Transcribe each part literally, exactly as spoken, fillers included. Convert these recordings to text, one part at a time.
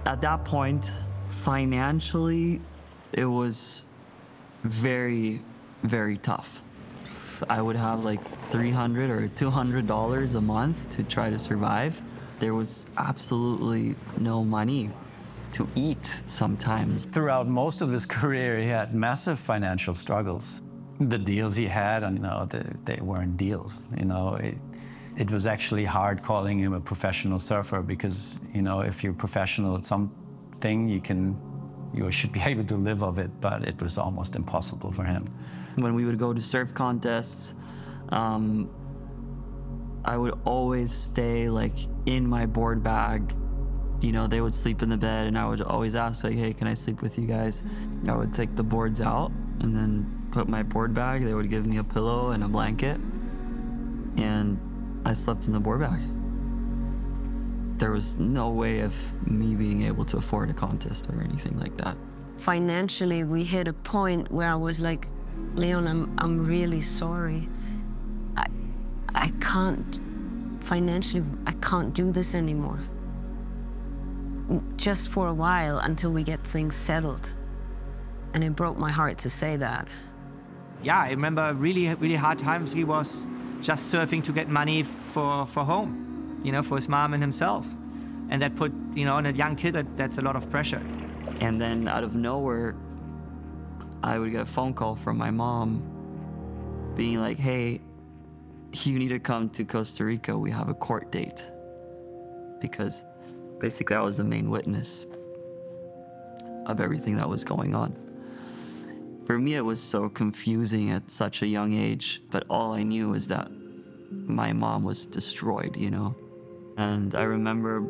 At that point, financially, it was very, very tough. I would have like three hundred dollars or two hundred dollars a month to try to survive. There was absolutely no money to eat sometimes. Throughout most of his career, he had massive financial struggles. The deals he had, you know, they, they weren't deals. You know, it, it was actually hard calling him a professional surfer because, you know, if you're professional at something, you can, you should be able to live of it, but it was almost impossible for him. When we would go to surf contests, um, I would always stay like in my board bag. You know, they would sleep in the bed and I would always ask like, hey, can I sleep with you guys? I would take the boards out and then put my board bag. They would give me a pillow and a blanket and I slept in the board bag. There was no way of me being able to afford a contest or anything like that. Financially, we hit a point where I was like, Leon, I'm, I'm really sorry. I, I can't, financially, I can't do this anymore. Just for a while until we get things settled. And it broke my heart to say that. Yeah, I remember really, really hard times. He was just surfing to get money for, for home, you know, for his mom and himself. And that put, you know, on a young kid, that, that's a lot of pressure. And then out of nowhere, I would get a phone call from my mom being like, hey, you need to come to Costa Rica. We have a court date. Because basically I was the main witness of everything that was going on. For me, it was so confusing at such a young age, but all I knew is that my mom was destroyed, you know? And I remember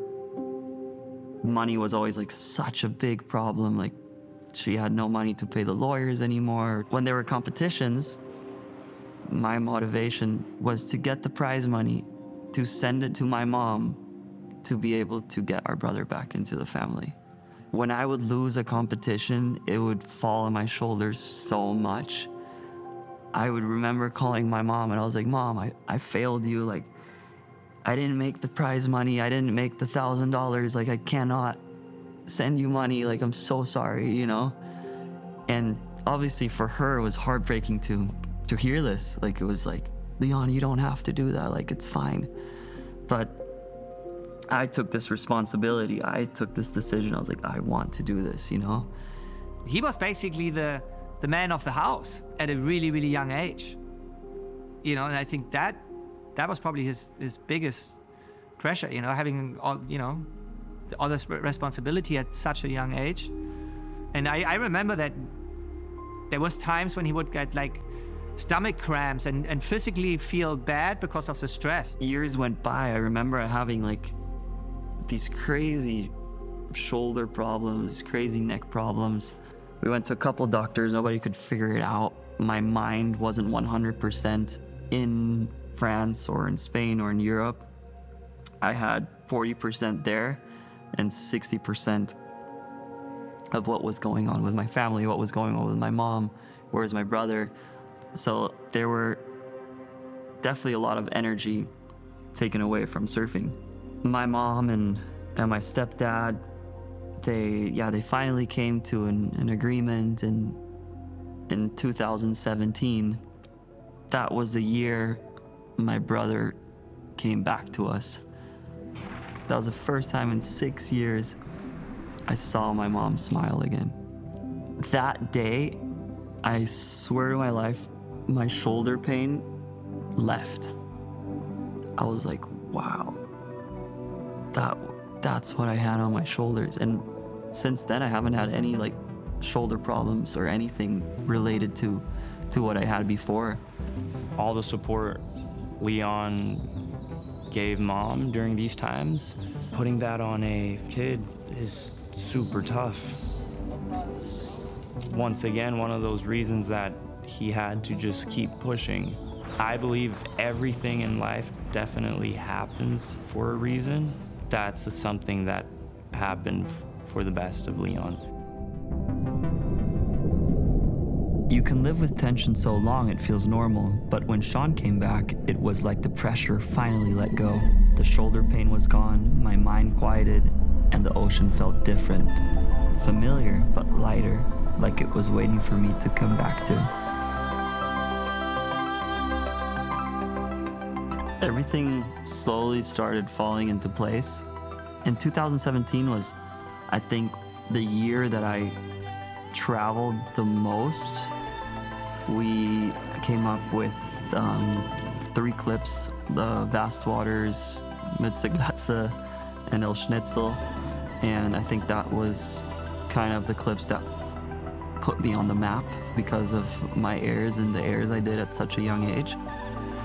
money was always like such a big problem. Like she had no money to pay the lawyers anymore. When there were competitions, my motivation was to get the prize money, to send it to my mom, to be able to get our brother back into the family. When I would lose a competition, it would fall on my shoulders so much. I would remember calling my mom and I was like, Mom, I, I failed you. Like, I didn't make the prize money. I didn't make the thousand dollars. Like, I cannot send you money. Like, I'm so sorry, you know? And obviously for her, it was heartbreaking to, to hear this. Like, it was like, Leon, you don't have to do that. Like, it's fine. But I took this responsibility. I took this decision. I was like, I want to do this, you know? He was basically the, the man of the house at a really, really young age. You know, and I think that that was probably his, his biggest pressure, you know, having all, you know, all this responsibility at such a young age. And I, I remember that there was times when he would get like stomach cramps and, and physically feel bad because of the stress. Years went by. I remember having like these crazy shoulder problems, crazy neck problems. We went to a couple doctors, nobody could figure it out. My mind wasn't one hundred percent in France or in Spain or in Europe. I had forty percent there and sixty percent of what was going on with my family, what was going on with my mom, where's my brother. So there were definitely a lot of energy taken away from surfing. My mom and, and my stepdad, they, yeah, they finally came to an, an agreement in, in two thousand seventeen. That was the year my brother came back to us. That was the first time in six years I saw my mom smile again. That day, I swear to my life, my shoulder pain left. I was like, wow. That that's what I had on my shoulders. And since then, I haven't had any like shoulder problems or anything related to, to what I had before. All the support Leon gave Mom during these times, putting that on a kid is super tough. Once again, one of those reasons that he had to just keep pushing. I believe everything in life definitely happens for a reason. That's something that happened for the best of Leon. You can live with tension so long it feels normal, but when Sean came back, it was like the pressure finally let go. The shoulder pain was gone, my mind quieted, and the ocean felt different, familiar but lighter, like it was waiting for me to come back to. Everything slowly started falling into place. And two thousand seventeen was, I think, the year that I traveled the most. We came up with um, three clips, the Vast Waters, Mützeglatze, and El Schnitzel. And I think that was kind of the clips that put me on the map because of my airs and the airs I did at such a young age.